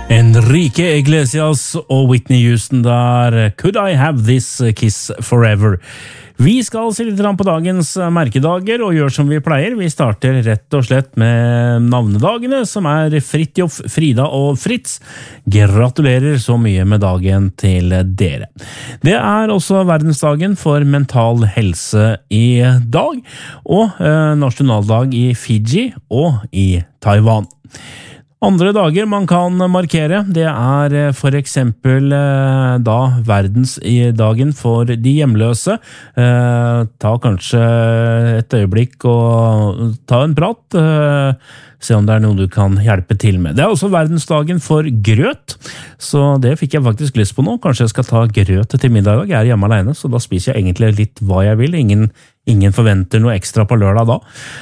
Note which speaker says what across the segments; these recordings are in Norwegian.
Speaker 1: Enrique Iglesias og Whitney Houston der, Could I Have This Kiss Forever? Vi skal se litt på dagens merkedager og gjør som vi pleier. Vi starter rett og slett med navnedagene, som Fridtjof, Frida og Fritz. Gratulerer så mye med dagen til dere. Det også verdensdagen for mental helse i dag, og nasjonaldag i Fiji og i Taiwan. Andre dager man kan markere, det for eksempel verdensdagen for de hjemløse. Ta kanskje et øyeblikk og ta en prat, se om det noe du kan hjelpe til med. Det også verdensdagen for grøt, så det fikk jeg faktisk lyst på nå. Kanskje jeg skal ta grøt til middag i dag. Jeg hjemme alene, så da spiser jeg egentlig litt hva jeg vil. Ingen forventer noe ekstra på lørdag da.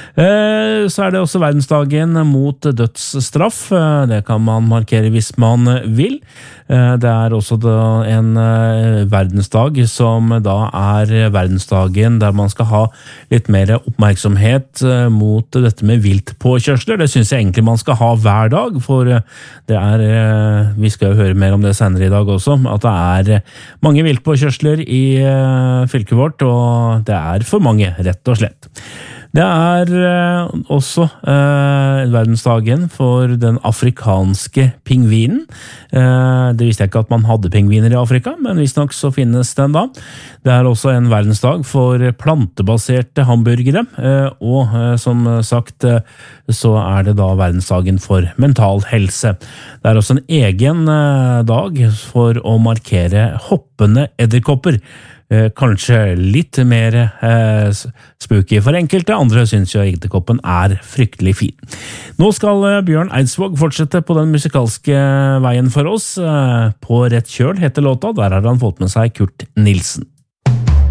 Speaker 1: Så det også verdensdagen mot dødsstraff. Det kan man markere hvis man vil. Det også en verdensdag som da verdensdagen der man skal ha litt mer oppmerksomhet mot dette med viltpåkjørsler. Det synes jeg egentlig man skal ha hver dag, for det vi skal jo høre mer om det senere i dag også, at det mange viltpåkjørsler i fylket vårt, og det for mange, rett og slett. Det også verdensdagen for den afrikanske pingvinen. Det visste jeg ikke at man hadde pingviner i Afrika, men visst nok så finnes den da. Det også en verdensdag for plantebaserte hamburgere, og som sagt så det da verdensdagen for mental helse. Det også en egen dag for å markere hoppende edderkopper. Kanskje litt mer spooky for enkelte, andre synes jo edderkoppen fryktelig fin. Nå skal Bjørn Eidsvåg fortsette på den musikalske veien for oss. På rett kjøl heter låta, der har han fått med seg Kurt Nilsen.